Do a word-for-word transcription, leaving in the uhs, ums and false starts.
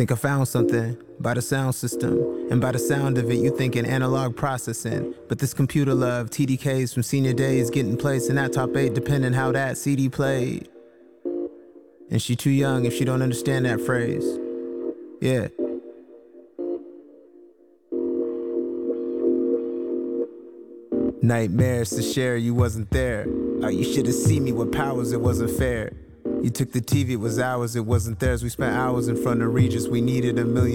Think I found something by the sound system, and by the sound of it you thinking analog processing. But this computer love, T D Ks from senior days, getting placed in that top eight depending how that C D played. And she too young if she don't understand that phrase. Yeah. Nightmares to share, you wasn't there. Oh, you should've seen me with powers, it wasn't fair. You took the T V, it was ours, it wasn't theirs. We spent hours in front of Regis, we needed a million